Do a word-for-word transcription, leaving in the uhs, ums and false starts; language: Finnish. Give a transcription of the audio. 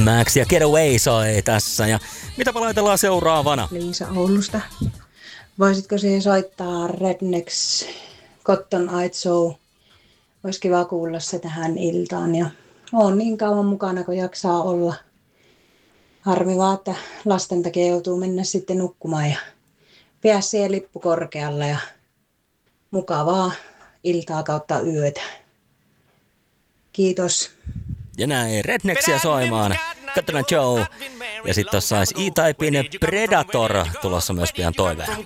Max ja Getaway soi tässä. Ja mitä laitellaan seuraavana? Liisa Oulusta. Voisitko siihen soittaa Rednecks Cotton Eye Show? Olisi kiva kuulla se tähän iltaan. Ja olen niin kauan mukana, kun jaksaa olla. Harmi vaan, että lasten takia joutuu mennä sitten nukkumaan ja pää siihen lippu korkealla ja mukavaa iltaa kautta yötä. Kiitos. Ja näin Rednecksia soimaan. Cotton Eye Joe. Ja sitten tuossa olisi E-Typein Predator tulossa myös pian toiveen.